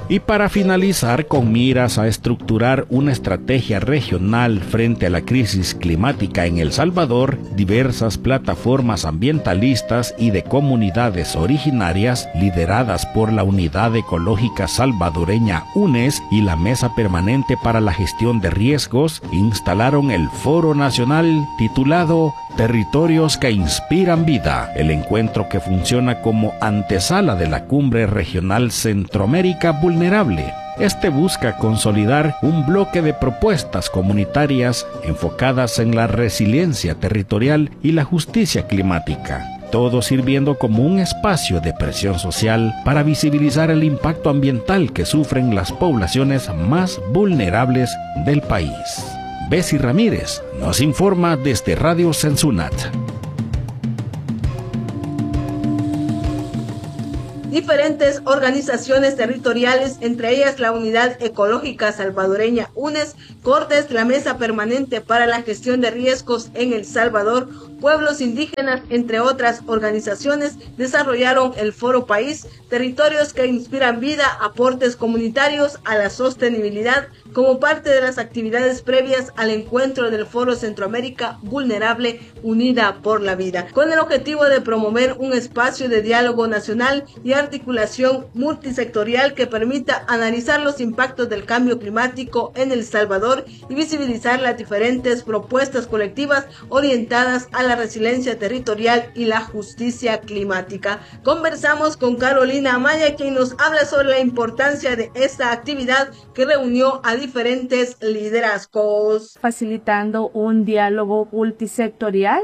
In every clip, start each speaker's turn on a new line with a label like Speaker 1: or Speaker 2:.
Speaker 1: Y para finalizar, con miras a estructurar una estrategia regional frente a la crisis climática en El Salvador, diversas plataformas ambientalistas y de comunidades originarias, lideradas por la Unidad Ecológica Salvadoreña UNES y la Mesa Permanente para la Gestión de Riesgos, instalaron el Foro Nacional titulado Territorios que Inspiran Vida, el encuentro que funciona como antesala de la Cumbre Regional Centroamérica Vulnerable. Este busca consolidar un bloque de propuestas comunitarias enfocadas en la resiliencia territorial y la justicia climática, todo sirviendo como un espacio de presión social para visibilizar el impacto ambiental que sufren las poblaciones más vulnerables del país. Bessie Ramírez nos informa desde Radio Censunat.
Speaker 2: Diferentes organizaciones territoriales, entre ellas la Unidad Ecológica Salvadoreña UNES, Cortes, la Mesa Permanente para la Gestión de Riesgos en El Salvador, pueblos indígenas, entre otras organizaciones, desarrollaron el Foro País, Territorios que Inspiran Vida, aportes comunitarios a la sostenibilidad, como parte de las actividades previas al encuentro del Foro Centroamérica Vulnerable Unida por la Vida, con el objetivo de promover un espacio de diálogo nacional y articulación multisectorial que permita analizar los impactos del cambio climático en El Salvador y visibilizar las diferentes propuestas colectivas orientadas a la resiliencia territorial y la justicia climática. Conversamos con Carolina Amaya, quien nos habla sobre la importancia de esta actividad que reunió a diferentes liderazgos.
Speaker 3: Facilitando un diálogo multisectorial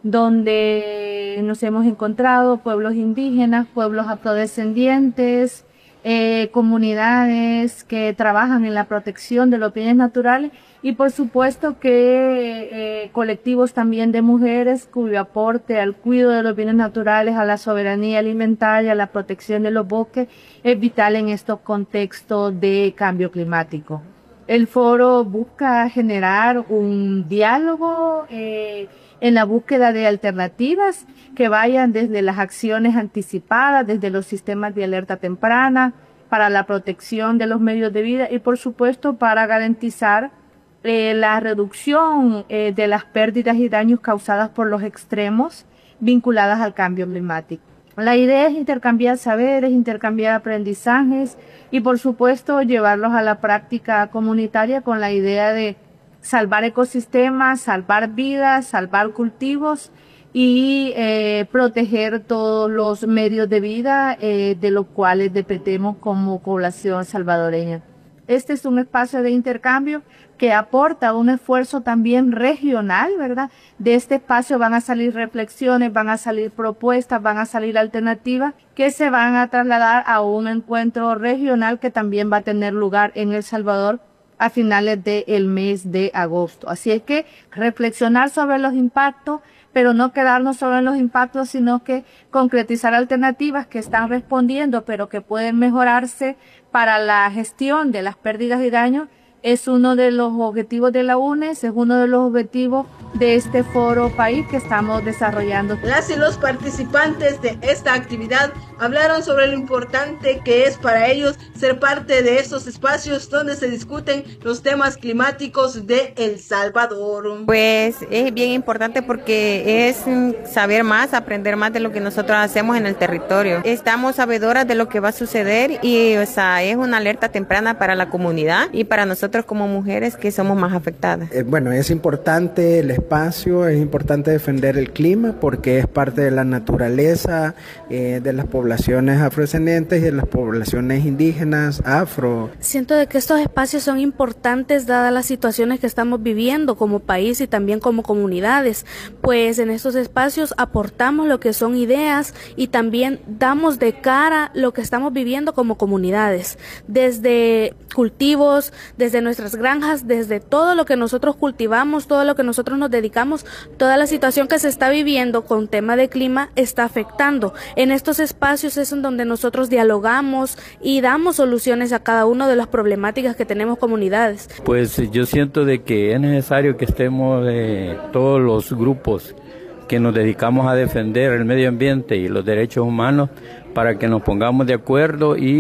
Speaker 3: donde nos hemos encontrado pueblos indígenas, pueblos afrodescendientes, comunidades que trabajan en la protección de los bienes naturales y por supuesto que colectivos también de mujeres cuyo aporte al cuidado de los bienes naturales, a la soberanía alimentaria, a la protección de los bosques es vital en estos contextos de cambio climático. El foro busca generar un diálogo en la búsqueda de alternativas que vayan desde las acciones anticipadas, desde los sistemas de alerta temprana, para la protección de los medios de vida y por supuesto para garantizar la reducción de las pérdidas y daños causadas por los extremos vinculadas al cambio climático. La idea es intercambiar saberes, intercambiar aprendizajes y por supuesto llevarlos a la práctica comunitaria con la idea de salvar ecosistemas, salvar vidas, salvar cultivos y proteger todos los medios de vida de los cuales dependemos como población salvadoreña. Este es un espacio de intercambio que aporta un esfuerzo también regional, ¿verdad? De este espacio van a salir reflexiones, van a salir propuestas, van a salir alternativas que se van a trasladar a un encuentro regional que también va a tener lugar en El Salvador a finales del mes de agosto. Así es que reflexionar sobre los impactos, pero no quedarnos solo en los impactos, sino que concretizar alternativas que están respondiendo, pero que pueden mejorarse para la gestión de las pérdidas y daños. Es uno de los objetivos de la UNES, es uno de los objetivos de este foro país que estamos desarrollando.
Speaker 2: Las y los participantes de esta actividad hablaron sobre lo importante que es para ellos ser parte de estos espacios donde se discuten los temas climáticos de El Salvador.
Speaker 4: Pues es bien importante porque es saber más, aprender más de lo que nosotros hacemos en el territorio. Estamos sabedoras de lo que va a suceder y es una alerta temprana para la comunidad y para nosotros como mujeres que somos más afectadas.
Speaker 5: Bueno, es importante el espacio, es importante defender el clima porque es parte de la naturaleza de las poblaciones afrodescendientes y de las poblaciones indígenas afro.
Speaker 6: Siento de que estos espacios son importantes dadas las situaciones que estamos viviendo como país y también como comunidades, pues en estos espacios aportamos lo que son ideas y también damos de cara lo que estamos viviendo como comunidades, desde cultivos, desde nuestras granjas, desde todo lo que nosotros cultivamos, todo lo que nosotros nos dedicamos, toda la situación que se está viviendo con tema de clima está afectando. En estos espacios es en donde nosotros dialogamos y damos soluciones a cada una de las problemáticas que tenemos comunidades.
Speaker 7: Pues yo siento de que es necesario que estemos todos los grupos que nos dedicamos a defender el medio ambiente y los derechos humanos para que nos pongamos de acuerdo y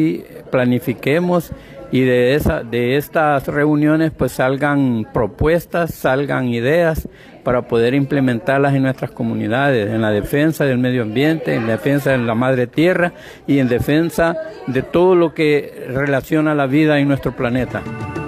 Speaker 7: planifiquemos y de estas reuniones pues salgan propuestas, salgan ideas para poder implementarlas en nuestras comunidades, en la defensa del medio ambiente, en la defensa de la madre tierra y en defensa de todo lo que relaciona la vida en nuestro planeta.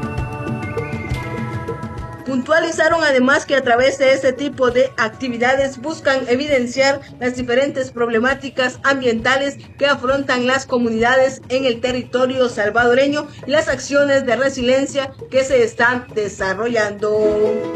Speaker 2: Puntualizaron además que a través de este tipo de actividades buscan evidenciar las diferentes problemáticas ambientales que afrontan las comunidades en el territorio salvadoreño y las acciones de resiliencia que se están desarrollando.